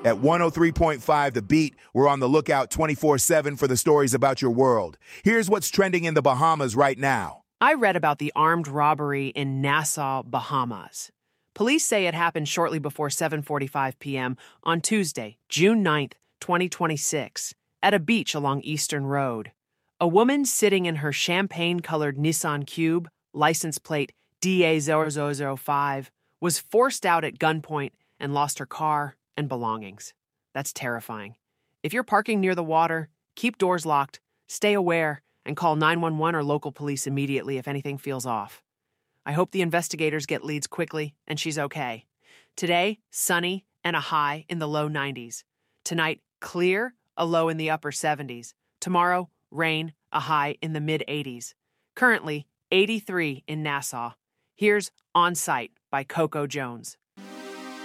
At 103.5 The Beat, we're on the lookout 24/7 for the stories about your world. Here's what's trending in the Bahamas right now. I read about the armed robbery in Nassau, Bahamas. Police say it happened shortly before 7:45 p.m. on Tuesday, June 9th, 2026, at a beach along Eastern Road. A woman sitting in her champagne-colored Nissan Cube, license plate DA0005, was forced out at gunpoint and lost her car and belongings. That's terrifying. If you're parking near the water, keep doors locked, stay aware, and call 911 or local police immediately if anything feels off. I hope the investigators get leads quickly and she's okay. Today, sunny and a high in the low 90s. Tonight, clear, a low in the upper 70s. Tomorrow, rain, a high in the mid 80s. Currently, 83 in Nassau. Here's On Site by Coco Jones.